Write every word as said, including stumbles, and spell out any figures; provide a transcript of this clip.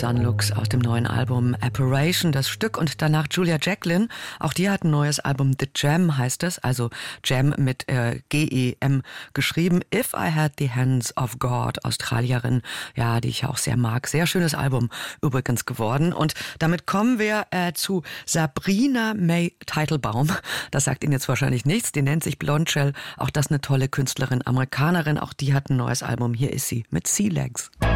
Sunlux aus dem neuen Album Apparition, das Stück, und danach Julia Jacklin. Auch die hat ein neues Album, The Gem heißt es, also Gem mit äh, G E M geschrieben. If I Had the Hands of God, Australierin, ja, die ich auch sehr mag. Sehr schönes Album übrigens geworden. Und damit kommen wir äh, zu Sabrina May Teitelbaum. Das sagt Ihnen jetzt wahrscheinlich nichts. Die nennt sich Blondshell. Auch das eine tolle Künstlerin, Amerikanerin. Auch die hat ein neues Album. Hier ist sie mit Sea Legs.